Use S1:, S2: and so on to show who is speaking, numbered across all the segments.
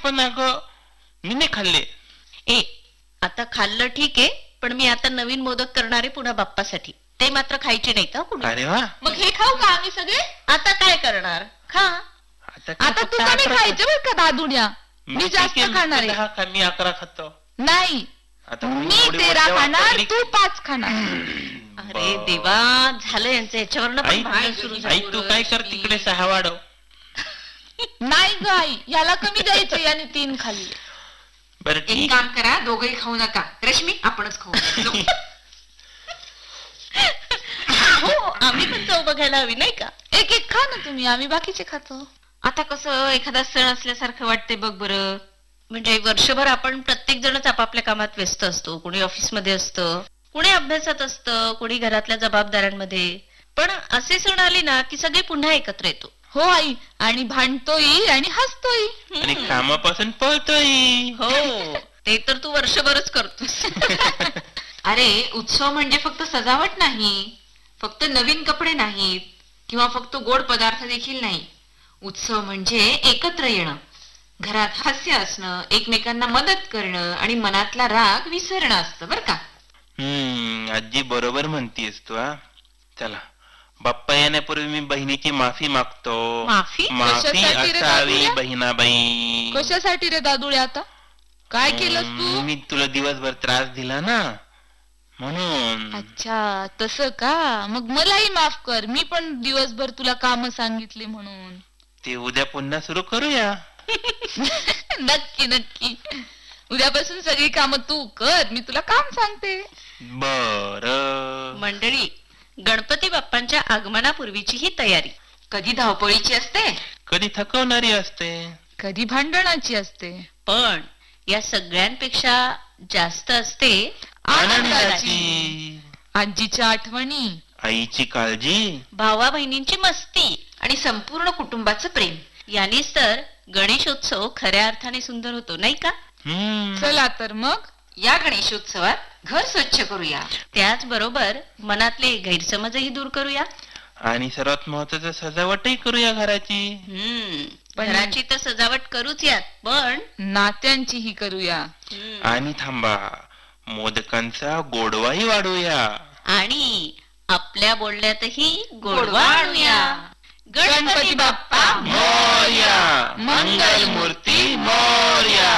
S1: पण अगं मी नाही खाल्ले.
S2: ए आता खाल्लं ठीक आहे, पण मी आता नवीन मोदक करणारे पुन्हा बाप्पासाठी. ते मात्र खायचे नाहीत हा कुणी.
S1: अरे वा,
S3: मग हे खाऊ का आम्ही सगळे?
S2: आता काय करणार, खा.
S3: आता तू कमी खायचं बरं का दादुड्या, मी जास्त खाणार आहे.
S1: खा, मी 11 खातो.
S3: नाही, मी 13 खाणार, तू 5 खाणार.
S2: अरे देवा, झालं यांचं ह्याच्यावरनं पण भांडण सुरू झालं.
S1: आई तू काय कर, तिकडे 6 वाढव.
S3: नाही ग आई, याला कमी द्यायचं, याने 3 खाल्ले.
S1: बरं
S4: एक काम करा, दोघही खाऊ नका. रश्मी आपणच खाऊ.
S2: हो, आम्ही पण चव बघायला हवी नाही का.
S3: एक एक खा ना तुम्ही, आम्ही बाकीचे खातो.
S4: आता कसं एखादा सण असल्यासारखं वाटते बघ बरं.
S2: म्हणजे वर्षभर आपण प्रत्येक जणच आपापल्या कामात व्यस्त असतो. कोणी ऑफिसमध्ये असतं, कोणी अभ्यासात असतं, कोणी घरातल्या जबाबदाऱ्यांमध्ये. पण असे सण आले ना की सगळे पुन्हा एकत्र येतो.
S3: हो आई, आणि भांडतोय आणि हसतोय
S1: आणि कामापासून पळतोय.
S2: हो, ते तर तू वर्षभरच करतोस.
S4: अरे उत्सव म्हणजे फक्त सजावट नाही, फक्त नवीन कपडे नाहीत किंवा फक्त गोड पदार्थ देखील नाही. उत्सव म्हणजे एकत्र येणं, घरात हास्य असणं, एकमेकांना मदत करणं आणि मनातला राग विसरणं असतं बरं का.
S1: आजी बरोबर म्हणतीयस तू. चला, बाप्पा येण्यापूर्वी मी बहिणीची माफी मागतो.
S2: माफी
S3: कशासाठी रे
S1: असावी
S3: दादुड्या?
S1: बहिणाबाई.
S3: कशासाठी रे दादुड्या? आता काय केलंस तू?
S1: मी तुला दिवसभर त्रास दिला ना, म्हणून.
S3: अच्छा तसं का? मग मलाही माफ कर, मी पण दिवसभर तुला काम सांगितले म्हणून.
S1: ते उद्या पुन्हा सुरू करूया.
S3: नक्की नक्की, उद्यापासून सगळी कामं तू कर, मी तुला काम सांगते.
S1: बर
S2: मंडळी, गणपती बाप्पांच्या आगमनापूर्वीची ही तयारी
S4: कधी धावपळीची असते,
S1: कधी थकवणारी असते,
S3: कधी भांडणाची असते,
S2: पण या सगळ्यांपेक्षा जास्त असते
S1: आनंदाची.
S3: आजीच्या आठवणी,
S1: आईची काळजी,
S2: भावा बहिणींची मस्ती
S4: आणि संपूर्ण कुटुंबाचं प्रेम.
S2: यांनीच तर गणेशोत्सव खऱ्या अर्थाने सुंदर होतो नाही का.
S3: चला तर मग
S4: या गणेशोत्सवात घर स्वच्छ करूया,
S2: त्याचबरोबर मनातले गैरसमजही दूर करूया
S1: आणि सर्वात महत्वाचं सजावटही करूया घराची.
S2: घराची तर सजावट करूच यात, पण
S3: नात्यांचीही करूया.
S1: आणि थांबा, मोदकांचा गोडवाही वाढूया
S2: आणि आपल्या बोलण्यातही गोडवा आणूया.
S3: गणपती बाप्पा
S1: मोरया, मंगल मूर्ती मोरया.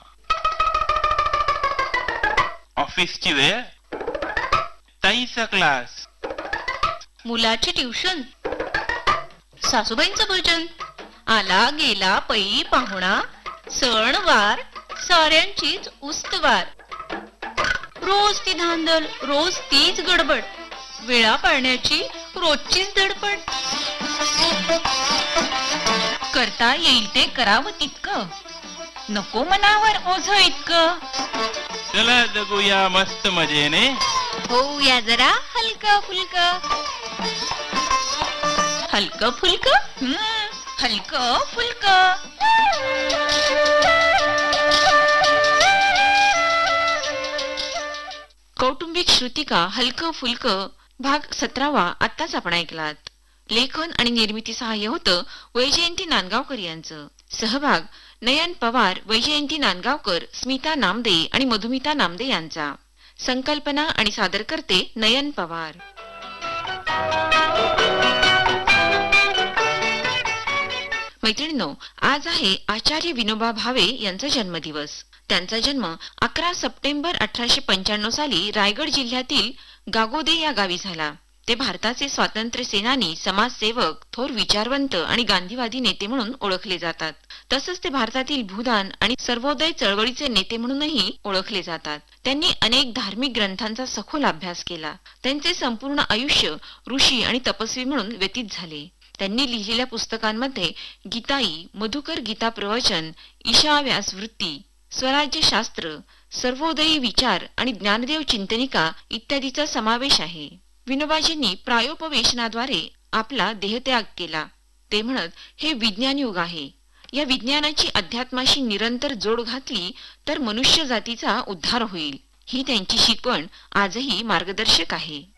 S1: ऑफिसची वेळ, ताईचा क्लास,
S2: मुलाची ट्युशन, सासूबाईंचं भजन, आला गेला पै पाहुणा, सण वार साऱ्यांचीच उस्तवार. रोज ती धांदल, रोज तीच गडबड, वेळा पाळण्याची रोजचीच धडपड. करता येईल ते करावं तितकं, नको मनावर ओझ इतकं.
S1: चला जगूया मस्त मजेने,
S2: होऊया जरा हलकं फुलकं. हलकं फुलकं, हलकं फुलकं.
S4: कौटुंबिक श्रुतिका हलकं फुलकं भाग 17 आत्ताच आपण ऐकलात. लेखन आणि निर्मिती सहाय्य होतं वैजयंती नांदगावकर यांचं. सहभाग नयन पवार, वैजयंती नांदगावकर, स्मिता नामदे आणि मधुमिता नामदे यांचा. संकल्पना आणि सादर करते नयन पवार. मैत्रिणींनो, आज आहे आचार्य विनोबा भावे यांचा जन्मदिवस. त्यांचा जन्म 11 सप्टेंबर 1895 साली रायगड जिल्ह्यातील गागोदे या गावी झाला. ते भारताचे स्वातंत्र्य सेनानी, समाजसेवक, थोर विचारवंत आणि गांधीवादी नेते म्हणून ओळखले जातात. तसंच ते भारतातील भूदान आणि सर्वोदय चळवळीचे नेते म्हणूनही ओळखले जातात. त्यांनी अनेक धार्मिक ग्रंथांचा सखोल अभ्यास केला. त्यांचे संपूर्ण आयुष्य ऋषी आणि तपस्वी म्हणून व्यतीत झाले. त्यांनी लिहिलेल्या पुस्तकांमध्ये गीताई, मधुकर गीता प्रवचन, ईशाव्यास वृत्ती, स्वराज्य शास्त्र, सर्वोदयी विचार आणि ज्ञानदेव चिंतनिका इत्यादीचा समावेश आहे. विनोबाजींनी प्रायोपवेशनाद्वारे आपला देहत्याग केला. ते म्हणत, हे विज्ञान युग आहे. या विज्ञानाची अध्यात्माशी निरंतर जोड घातली तर मनुष्य जातीचा उद्धार होईल. ही त्यांची शिकवण आजही मार्गदर्शक आहे.